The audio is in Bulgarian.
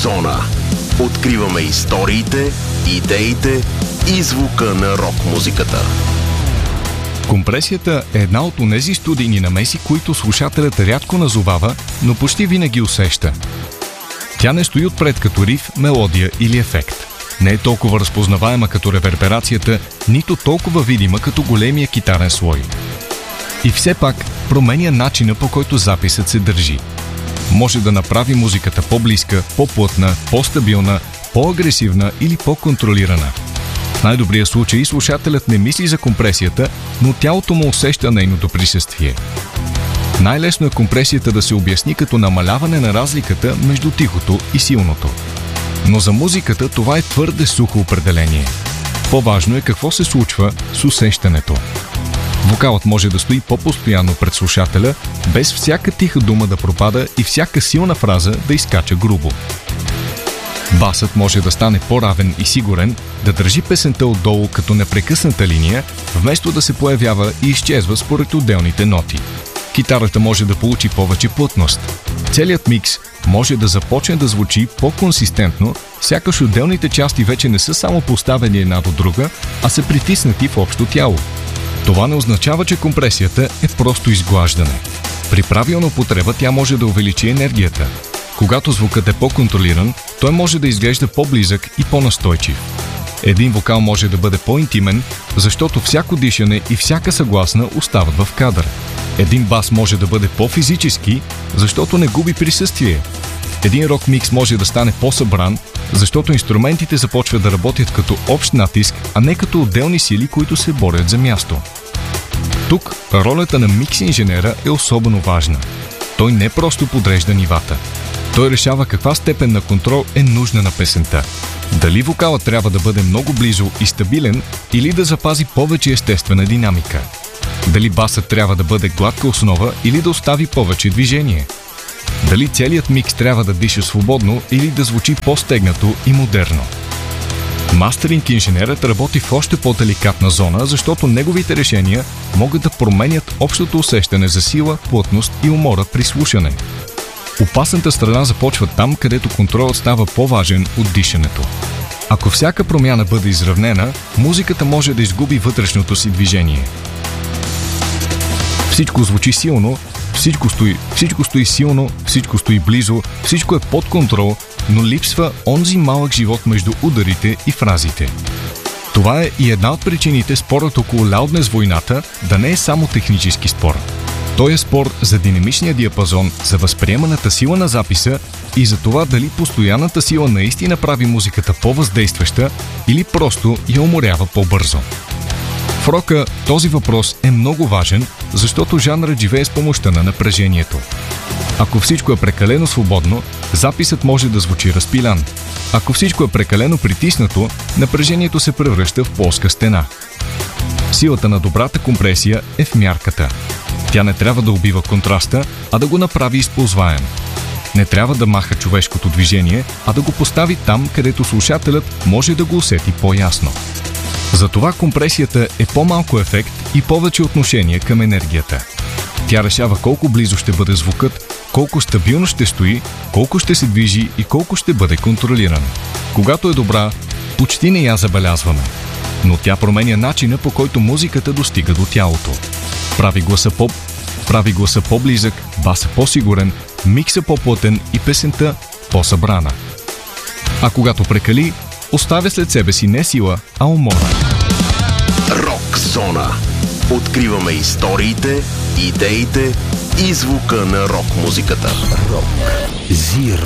Зона. Откриваме историите, идеите и звука на рок-музиката. Компресията е една от онези студийни намеси, които слушателят рядко назовава, но почти винаги усеща. Тя не стои отпред като риф, мелодия или ефект. Не е толкова разпознаваема като реверберацията, нито толкова видима като големия китарен слой. И все пак променя начина, по който записът се държи. Може да направи музиката по-близка, по-плътна, по-стабилна, по-агресивна или по-контролирана. В най-добрия случай слушателят не мисли за компресията, но тялото му усеща нейното присъствие. Най-лесно е компресията да се обясни като намаляване на разликата между тихото и силното. Но за музиката това е твърде сухо определение. По-важно е какво се случва с усещането. Вокалът може да стои по-постоянно пред слушателя, без всяка тиха дума да пропада и всяка силна фраза да изкача грубо. Басът може да стане по-равен и сигурен, да държи песента отдолу като непрекъсната линия, вместо да се появява и изчезва според отделните ноти. Китарата може да получи повече плътност. Целият микс може да започне да звучи по-консистентно, сякаш отделните части вече не са само поставени една до друга, а са притиснати в общо тяло. Това не означава, че компресията е просто изглаждане. При правилна употреба тя може да увеличи енергията. Когато звукът е по-контролиран, той може да изглежда по-близък и по-настойчив. Един вокал може да бъде по-интимен, защото всяко дишане и всяка съгласна остават в кадър. Един бас може да бъде по-физически, защото не губи присъствие. Един рок микс може да стане по-събран, защото инструментите започват да работят като общ натиск, а не като отделни сили, които се борят за място. Тук ролята на микс-инженера е особено важна. Той не просто подрежда нивата. Той решава каква степен на контрол е нужна на песента. Дали вокалът трябва да бъде много близо и стабилен, или да запази повече естествена динамика. Дали басът трябва да бъде гладка основа или да остави повече движение. Дали целият микс трябва да диша свободно или да звучи по-стегнато и модерно. Мастеринг инженерът работи в още по-деликатна зона, защото неговите решения могат да променят общото усещане за сила, плътност и умора при слушане. Опасната страна започва там, където контролът става по-важен от дишането. Ако всяка промяна бъде изравнена, музиката може да изгуби вътрешното си движение. Всичко звучи силно, всичко стои силно, всичко стои близо, всичко е под контрол, но липсва онзи малък живот между ударите и фразите. Това е и една от причините спорът около Loudness войната да не е само технически спор. Той е спор за динамичния диапазон, за възприеманата сила на записа и за това дали постоянната сила наистина прави музиката по-въздействаща или просто я уморява по-бързо. В рока този въпрос е много важен, защото жанрът живее с помощта на напрежението. Ако всичко е прекалено свободно, записът може да звучи разпилян. Ако всичко е прекалено притиснато, напрежението се превръща в плоска стена. Силата на добрата компресия е в мярката. Тя не трябва да убива контраста, а да го направи използваем. Не трябва да маха човешкото движение, а да го постави там, където слушателят може да го усети по-ясно. Затова компресията е по-малко ефект и повече отношение към енергията. Тя решава колко близо ще бъде звукът, колко стабилно ще стои, колко ще се движи и колко ще бъде контролиран. Когато е добра, почти не я забелязваме. Но тя променя начина, по който музиката достига до тялото. Прави гласа по-близък, баса по-сигурен, микса по-плътен и песента по-събрана. А когато прекали, оставя след себе си не сила, а умора. Рок Зона. Откриваме историите, идеите и звука на рок-музиката. Рок Зира.